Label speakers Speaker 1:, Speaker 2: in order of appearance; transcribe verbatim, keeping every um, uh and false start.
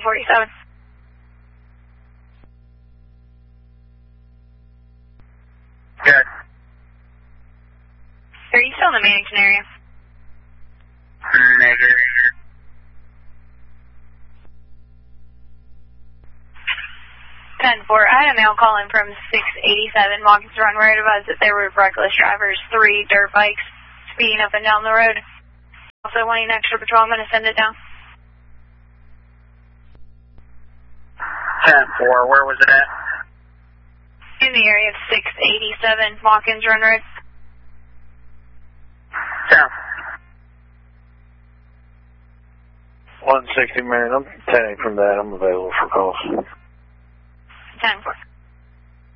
Speaker 1: forty-seven.
Speaker 2: Good.
Speaker 1: Are you still in the Mannington area?
Speaker 2: Negative.
Speaker 1: ten four. I had a mail calling from six eighty-seven Watkins Run where it advised that there were reckless drivers, three dirt bikes, speeding up and down the road. Also wanting an extra patrol, I'm going to send it down.
Speaker 2: ten four, where was it at?
Speaker 1: In the area of six eighty-seven Watkins Run Road.
Speaker 2: ten.
Speaker 3: one sixty, Marion. I'm ten from that. I'm available for calls.
Speaker 1: ten four.